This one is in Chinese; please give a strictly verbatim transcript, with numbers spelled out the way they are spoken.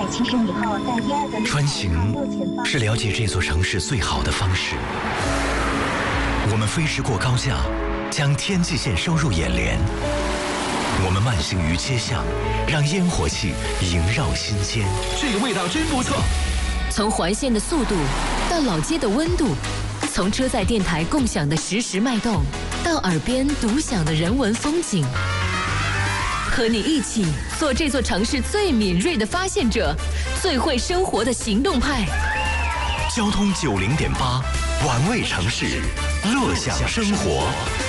骑乘以后，在第二个穿行是了解这座城市最好的方式。我们飞驰过高架，将天际线收入眼帘。我们慢行于街巷，让烟火气萦绕心间。 这个味道真不错。 从环线的速度到老街的温度，从车载电台共享的实时脉动，到耳边独享的人文风景。和你一起做这座城市最敏锐的发现者，最会生活的行动派。 交通九零点八，玩味城市，乐享生活。